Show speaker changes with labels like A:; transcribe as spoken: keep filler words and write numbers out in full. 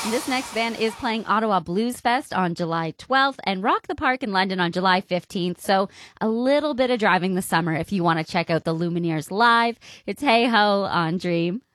A: This next band is playing Ottawa Blues Fest on July twelfth and Rock the Park in London on July fifteenth. So a little bit of driving this summer if you want to check out the Lumineers live. It's Hey Ho on Dream.